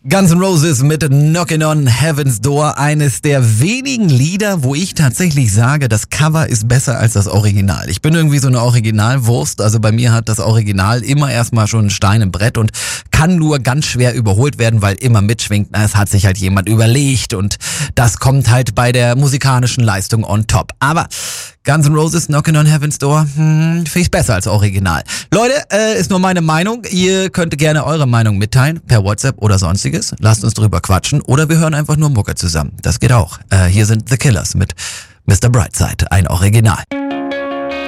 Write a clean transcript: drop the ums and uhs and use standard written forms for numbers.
Guns N' Roses mit Knockin' on Heaven's Door, eines der wenigen Lieder, wo ich tatsächlich sage, das Cover ist besser als das Original. Ich bin irgendwie so eine Originalwurst, also bei mir hat das Original immer erstmal schon ein Stein im Brett und kann nur ganz schwer überholt werden, weil immer mitschwingt, es hat sich halt jemand überlegt und das kommt halt bei der musikalischen Leistung on top. Aber Guns N' Roses, Knockin' on Heaven's Door, finde ich besser als Original. Leute, ist nur meine Meinung. Ihr könnt gerne eure Meinung mitteilen, per WhatsApp oder sonstiges. Lasst uns drüber quatschen oder wir hören einfach nur Mucke zusammen. Das geht auch. Hier sind The Killers mit Mr. Brightside, ein Original.